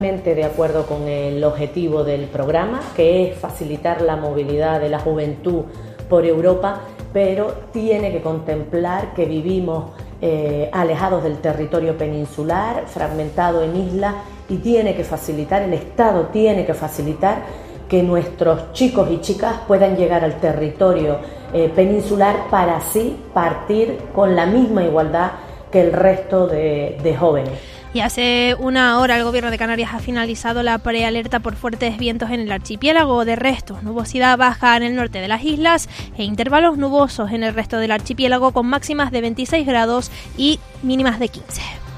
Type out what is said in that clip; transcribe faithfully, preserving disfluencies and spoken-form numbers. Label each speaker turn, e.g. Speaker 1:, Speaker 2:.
Speaker 1: De acuerdo con el objetivo del programa, que es facilitar la movilidad de la juventud por Europa, pero tiene que contemplar que vivimos eh, alejados del territorio peninsular, fragmentado en islas, y tiene que facilitar, el Estado tiene que facilitar que nuestros chicos y chicas puedan llegar al territorio eh, peninsular para así partir con la misma igualdad que el resto de, de jóvenes.
Speaker 2: Y hace una hora el Gobierno de Canarias ha finalizado la prealerta por fuertes vientos en el archipiélago. De resto, nubosidad baja en el norte de las islas e intervalos nubosos en el resto del archipiélago con máximas de veintiséis grados y mínimas de quince.